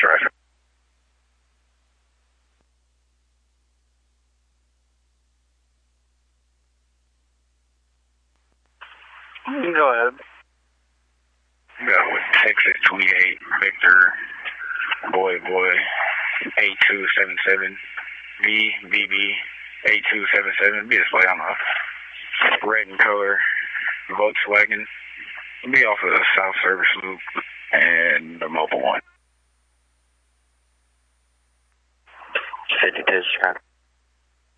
traffic. Go ahead. Got with Texas 28, Victor, boy, 8277, VBB 8277, be display on the red and color Volkswagen. Be off of the South Service Loop and the mobile one. 52 traffic.